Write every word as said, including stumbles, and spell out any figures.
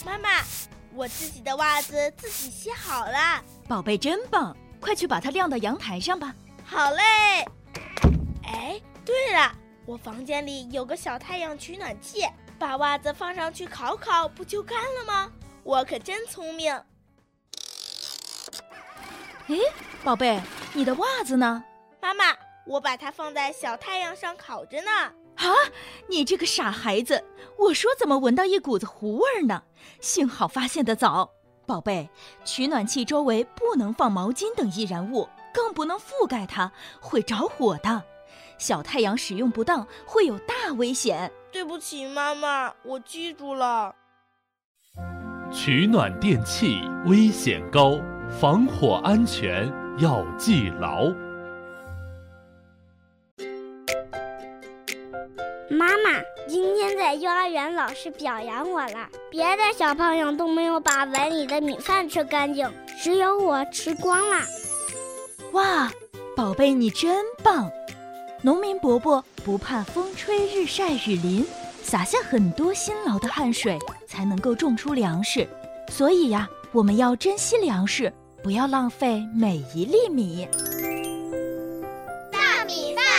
妈妈，我自己的袜子自己洗好了。 宝贝真棒，快去把它晾到阳台上吧。 好嘞。哎，对了，我房间里有个小太阳取暖器，把袜子放上去烤烤，不就干了吗？我可真聪明。 诶，宝贝，你的袜子呢？ 妈妈，我把它放在小太阳上烤着呢。 啊，你这个傻孩子，我说怎么闻到一股子糊味呢？幸好发现得早。宝贝，取暖器周围不能放毛巾等易燃物，更不能覆盖它，会着火的。小太阳使用不当会有大危险。 对不起妈妈，我记住了。 取暖电器危险高，防火安全要记牢。 妈妈，今天在幼儿园老师表扬我了，别的小朋友都没有把碗里的米饭吃干净，只有我吃光了。 哇，宝贝你真棒！农民伯伯不怕风吹日晒雨淋，洒下很多辛劳的汗水，才能够种出粮食。所以呀，我们要珍惜粮食，不要浪费每一粒米。